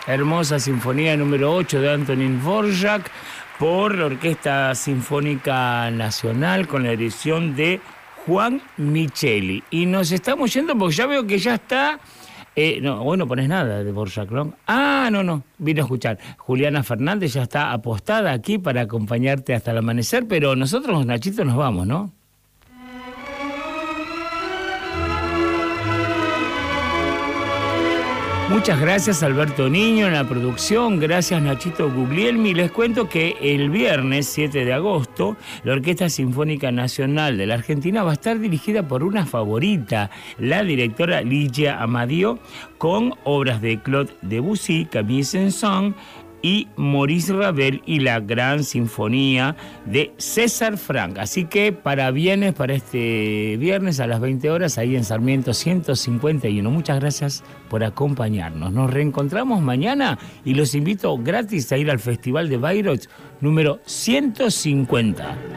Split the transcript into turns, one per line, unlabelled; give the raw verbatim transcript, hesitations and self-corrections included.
Hermosa sinfonía número ocho de Antonín Dvorak por la Orquesta Sinfónica Nacional con la edición de Juan Micheli. Y nos estamos yendo porque ya veo que ya está... Eh, no, vos no ponés nada de Dvorak, ¿no? Ah, no, no, vino a escuchar. Juliana Fernández ya está apostada aquí para acompañarte hasta el amanecer, pero nosotros, Nachito, nos vamos, ¿no? Muchas gracias Alberto Niño en la producción, gracias Nachito Guglielmi. Les cuento que el viernes siete de agosto la Orquesta Sinfónica Nacional de la Argentina va a estar dirigida por una favorita, la directora Ligia Amadio, con obras de Claude Debussy, Camille Saint-Saëns y Maurice Ravel y la gran sinfonía de César Franck. Así que parabienes para este viernes a las veinte horas ahí en Sarmiento ciento cincuenta y uno. Muchas gracias por acompañarnos. Nos reencontramos mañana y los invito gratis a ir al Festival de Bayreuth número ciento cincuenta.